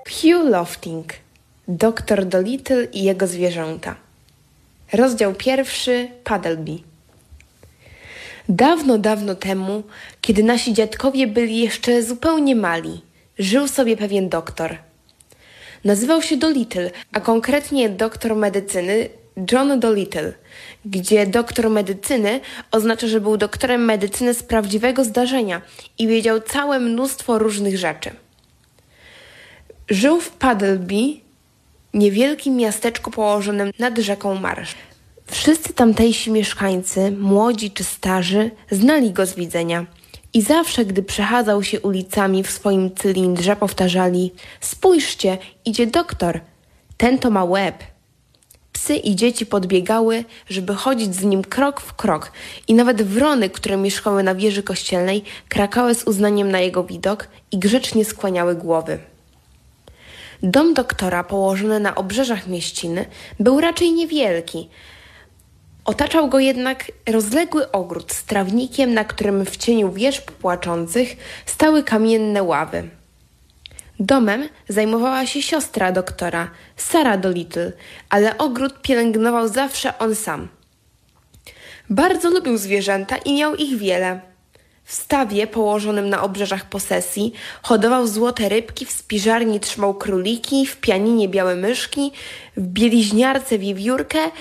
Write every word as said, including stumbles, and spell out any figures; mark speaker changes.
Speaker 1: Hugh Lofting, doktor Dolittle i jego zwierzęta. Rozdział pierwszy. Puddleby. Dawno, dawno temu, kiedy nasi dziadkowie byli jeszcze zupełnie mali, żył sobie pewien doktor. Nazywał się Dolittle, a konkretnie doktor medycyny John Dolittle, gdzie doktor medycyny oznacza, że był doktorem medycyny z prawdziwego zdarzenia i wiedział całe mnóstwo różnych rzeczy. Żył w Puddleby, niewielkim miasteczku położonym nad rzeką Marsh. Wszyscy tamtejsi mieszkańcy, młodzi czy starzy, znali go z widzenia i zawsze, gdy przechadzał się ulicami w swoim cylindrze, powtarzali: spójrzcie, idzie doktor, ten to ma łeb. Psy i dzieci podbiegały, żeby chodzić z nim krok w krok i nawet wrony, które mieszkały na wieży kościelnej, krakały z uznaniem na jego widok i grzecznie skłaniały głowy. Dom doktora, położony na obrzeżach mieściny, był raczej niewielki. Otaczał go jednak rozległy ogród z trawnikiem, na którym w cieniu wież płaczących stały kamienne ławy. Domem zajmowała się siostra doktora, Sarah Dolittle, ale ogród pielęgnował zawsze on sam. Bardzo lubił zwierzęta i miał ich wiele. W stawie położonym na obrzeżach posesji hodował złote rybki, w spiżarni trzymał króliki, w pianinie białe myszki, w bieliźniarce wiewiórkę,